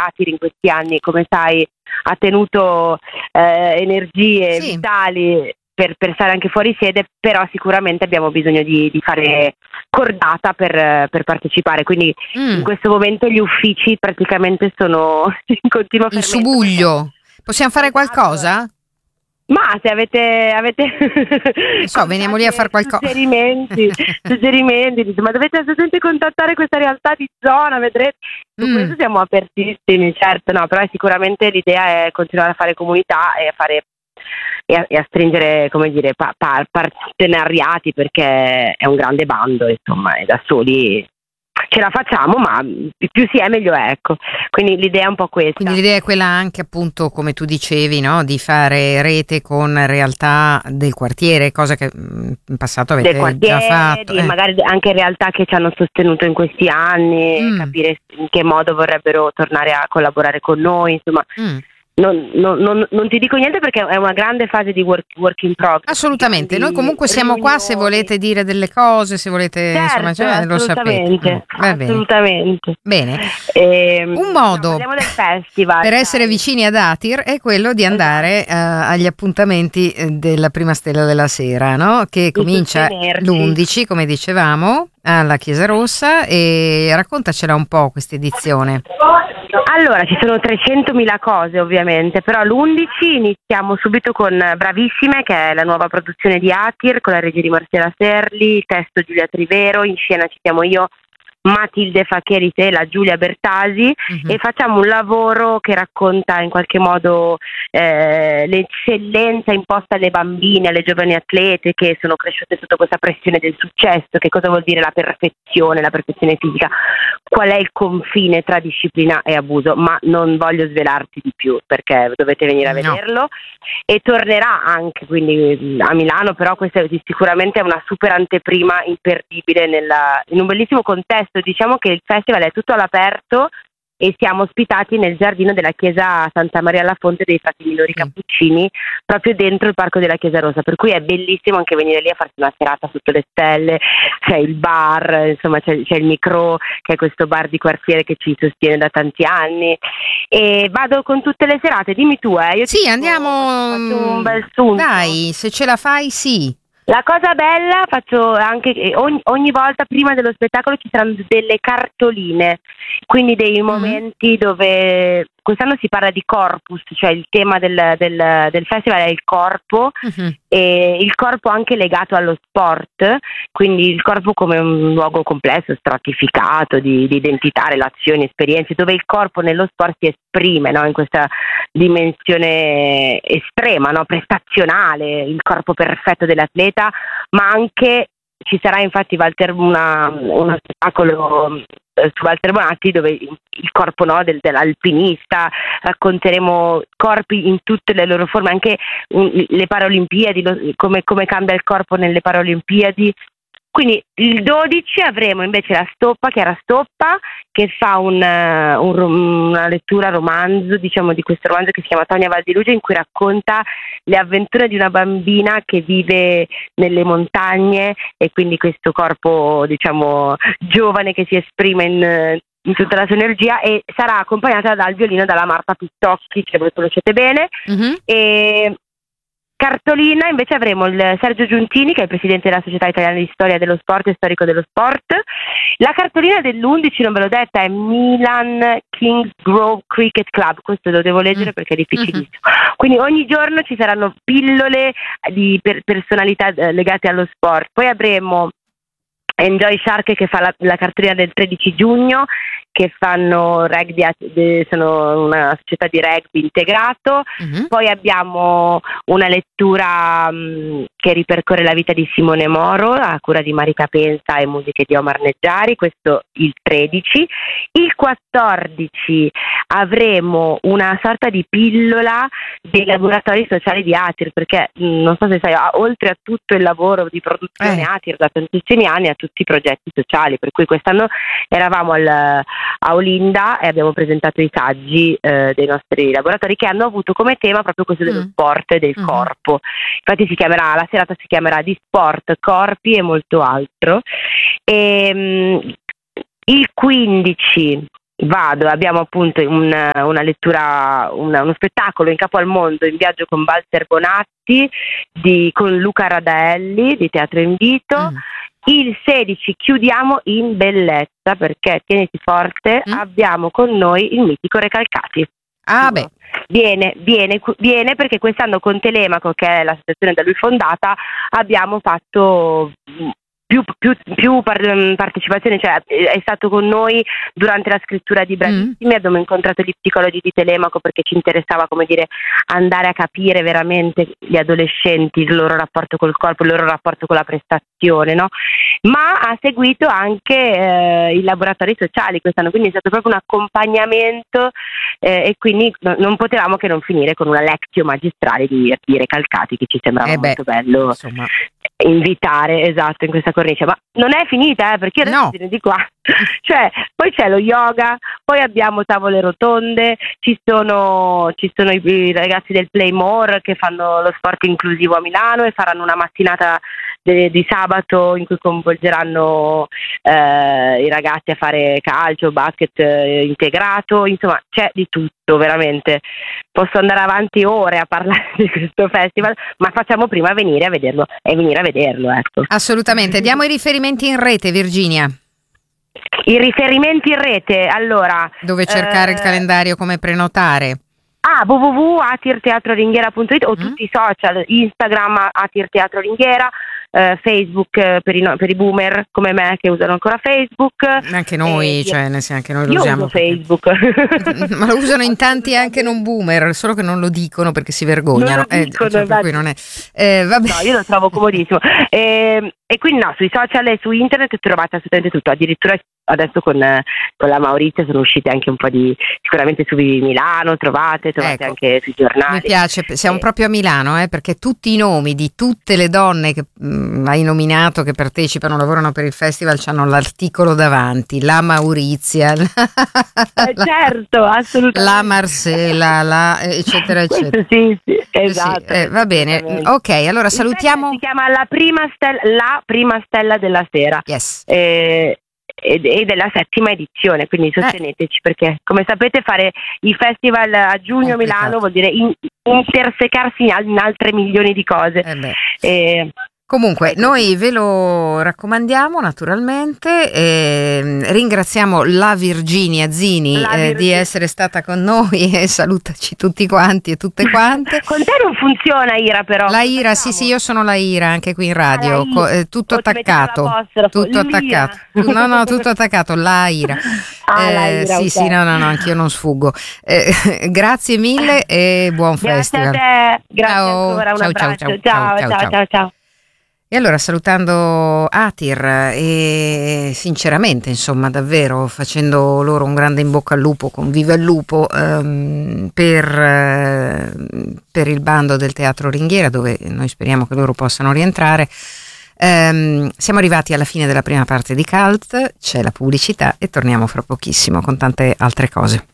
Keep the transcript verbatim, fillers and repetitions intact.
Atir in questi anni, come sai, ha tenuto eh, energie Sì. vitali per, per stare anche fuori sede, però sicuramente abbiamo bisogno di, di fare cordata per, per partecipare, quindi Mm. in questo momento gli uffici praticamente sono in continuo Il fermento. subuglio. Possiamo fare Esatto. qualcosa? Ma se avete, avete Non so, veniamo lì a far qualcosa. suggerimenti, suggerimenti, dite, ma dovete assolutamente contattare questa realtà di zona, vedrete. Su Mm. questo siamo apertissimi, certo, no, però sicuramente l'idea è continuare a fare comunità e a fare e a, e a stringere, come dire, pa, pa, partenariati, perché è un grande bando, insomma, e da soli ce la facciamo, ma più si è meglio è, ecco. Quindi l'idea è un po' questa. Quindi l'idea è quella anche, appunto, come tu dicevi, no? Di fare rete con realtà del quartiere, cosa che mh, in passato avete del quartiere, già fatto. di eh. magari anche realtà che ci hanno sostenuto in questi anni, Mm. capire in che modo vorrebbero tornare a collaborare con noi, insomma. Mm. Non, non, non, non ti dico niente perché è una grande fase di work, work in progress. Assolutamente, noi comunque siamo qua se volete dire delle cose, se volete, Certo, insomma, cioè, lo sapete. assolutamente, Mm, va bene. assolutamente. Bene. Ehm, Un modo no, parliamo del festival, per dai. essere vicini ad Atir è quello di andare eh, agli appuntamenti eh, della prima stella della sera, no? Che comincia sostenerci. l'undici, come dicevamo, alla Chiesa Rossa, e raccontacela un po' questa edizione. Allora, ci sono trecentomila cose ovviamente, però l'undici iniziamo subito con Bravissime, che è la nuova produzione di Atir, con la regia di Marcella Serli, il testo Giulia Trivero, in scena ci siamo io, Matilde Faccheris e la Giulia Bertasi, Mhm. e facciamo un lavoro che racconta in qualche modo eh, l'eccellenza imposta alle bambine, alle giovani atlete che sono cresciute sotto questa pressione del successo. Che cosa vuol dire la perfezione, la perfezione fisica, qual è il confine tra disciplina e abuso, ma non voglio svelarti di più perché dovete venire a No. vederlo. E tornerà anche quindi a Milano, però questa è sicuramente è una super anteprima imperdibile nella, in un bellissimo contesto. Diciamo che il festival è tutto all'aperto e siamo ospitati nel giardino della chiesa Santa Maria alla Fonte dei Frati Minori Sì. Cappuccini, proprio dentro il parco della Chiesa Rossa, per cui è bellissimo anche venire lì a farsi una serata sotto le stelle. C'è il bar, insomma c'è, c'è il Micro, che è questo bar di quartiere che ci sostiene da tanti anni, e vado con tutte le serate. Dimmi tu, eh io ti Sì, dico, andiamo. faccio un bel sunto. Dai, se ce la fai, sì. La cosa bella, faccio anche eh, ogni, ogni volta prima dello spettacolo ci saranno delle cartoline, quindi dei momenti dove quest'anno si parla di corpus, cioè il tema del, del, del festival è il corpo, Mhm. e il corpo anche legato allo sport, quindi il corpo come un luogo complesso, stratificato di, di identità, relazioni, esperienze, dove il corpo nello sport si esprime, no? In questa dimensione estrema, no? Prestazionale, il corpo perfetto dell'atleta, ma anche ci sarà infatti Walter, una, uno spettacolo eh, su Walter Bonatti dove il corpo, no, del, dell'alpinista, racconteremo corpi in tutte le loro forme, anche um, le Paralimpiadi, lo, come, come cambia il corpo nelle Paralimpiadi. Quindi il dodici avremo invece la Stoppa, Chiara Stoppa, che fa un, uh, un, una lettura romanzo, diciamo, di questo romanzo che si chiama Tonia Valdiluce, in cui racconta le avventure di una bambina che vive nelle montagne, e quindi questo corpo, diciamo, giovane che si esprime in, in tutta la sua energia, e sarà accompagnata dal violino dalla Marta Pittocchi, che voi conoscete bene. Mhm. E cartolina invece avremo il Sergio Giuntini, che è il presidente della Società Italiana di Storia dello Sport e storico dello sport. La cartolina dell'undici, non ve l'ho detta, è Milan Kings Grove Cricket Club, questo lo devo leggere Mm. perché è difficilissimo. Quindi ogni giorno ci saranno pillole di per- personalità eh, legate allo sport. Poi avremo Enjoy Shark, che fa la, la cartolina del tredici giugno, che fanno rugby, sono una società di rugby integrato. Mhm. Poi abbiamo una lettura mh, che ripercorre la vita di Simone Moro a cura di Marica Pensa e musiche di Omar Neggiari, questo il tredici. Il quattordici avremo una sorta di pillola dei laboratori sociali di Atir, perché mh, non so se sai, a- oltre a tutto il lavoro di produzione Eh. Atir da tantissimi anni, ha tutti i progetti sociali, per cui quest'anno eravamo al, a Olinda e abbiamo presentato i saggi eh, dei nostri laboratori, che hanno avuto come tema proprio questo dello Mm. sport e del Mhm. corpo. Infatti si chiamerà, la serata si chiamerà di sport, corpi e molto altro. E, mh, il quindici vado, abbiamo appunto un, una lettura, una, uno spettacolo in capo al mondo in viaggio con Walter Bonatti, di, con Luca Radaelli di Teatro Invito. Mm. Il sedici chiudiamo in bellezza, perché tieniti forte, mm. abbiamo con noi il mitico Recalcati. Ah beh. Viene, viene, viene perché quest'anno con Telemaco, che è l'associazione da lui fondata, abbiamo fatto più, più, più partecipazioni, cioè è stato con noi durante la scrittura di Bravissimi, mm. abbiamo incontrato gli psicologi di Telemaco perché ci interessava, come dire, andare a capire veramente gli adolescenti, il loro rapporto col corpo, il loro rapporto con la prestazione, no? Ma ha seguito anche eh, i laboratori sociali quest'anno, quindi è stato proprio un accompagnamento eh, e quindi no, non potevamo che non finire con una lectio magistrale di, di Recalcati, che ci sembrava eh beh, molto bello, insomma, invitare, esatto, in questa cornice. Ma non è finita, eh, perché io adesso no. di qua cioè poi c'è lo yoga, poi abbiamo tavole rotonde, ci sono ci sono i, i ragazzi del Play More che fanno lo sport inclusivo a Milano e faranno una mattinata de, di sabato in cui coinvolgeranno eh, i ragazzi a fare calcio, basket eh, integrato, insomma c'è di tutto veramente. Posso andare avanti ore a parlare di questo festival, ma facciamo prima venire a vederlo e venire a vederlo, ecco. Assolutamente. Diamo i riferimenti in rete, Virginia. I riferimenti in rete, allora dove cercare eh, il calendario, come prenotare? Ah, w w w punto atirteatroringhiera punto it o mm. tutti i social, Instagram Atirteatro Ringhiera, eh, Facebook eh, per, i no, per i boomer come me che usano ancora Facebook. Anche noi, eh, cioè, ne anche noi lo io usiamo. Uso Facebook. Ma lo usano in tanti anche non boomer, solo che non lo dicono perché si vergognano. Non lo dicono, eh, cioè, per cui non è. Eh, vabbè. No, io lo trovo comodissimo. Eh, e quindi no, sui social e su internet trovate assolutamente tutto, addirittura adesso con, con la Maurizia sono uscite anche un po' di, sicuramente su Milano trovate, trovate ecco, anche sui giornali. Mi piace, siamo eh. proprio a Milano, eh, perché tutti i nomi di tutte le donne che mh, hai nominato che partecipano, lavorano per il festival, hanno l'articolo davanti, la Maurizia, la, eh, certo, assolutamente, la Marcella, la, eccetera eccetera. Sì, sì, esatto. Sì, eh, va bene, ok, allora il salutiamo. Si chiama la prima stella, la prima stella della sera. Yes. Eh, e della settima edizione, quindi sosteneteci, eh. perché come sapete fare i festival a giugno a Milano vuol dire in, intersecarsi in, in altre milioni di cose. Eh e, Comunque noi ve lo raccomandiamo naturalmente, e ringraziamo la Virginia Zini la Virginia. Eh, di essere stata con noi e salutaci tutti quanti e tutte quante. Con te non funziona Ira però. La Ira, sì sì, io sono la Ira anche qui in radio, ah, Co- eh, tutto attaccato, tutto attaccato, no no tutto attaccato, la Ira. Ah, eh, la Ira sì okay. sì, no no no, anch'io non sfuggo. Eh, grazie mille e buon grazie festival. Grazie a te, grazie ciao. ancora, un ciao, abbraccio, ciao, ciao ciao ciao ciao. ciao, ciao. E allora salutando Atir e sinceramente insomma davvero facendo loro un grande in bocca al lupo con Viva il Lupo ehm, per, eh, per il bando del Teatro Ringhiera, dove noi speriamo che loro possano rientrare. ehm, siamo arrivati alla fine della prima parte di Cult, c'è la pubblicità e torniamo fra pochissimo con tante altre cose.